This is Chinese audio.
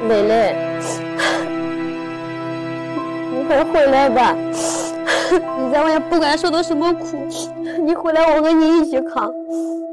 蕾蕾，你快回来吧！你在外面不管受的什么苦，你回来我和你一起扛。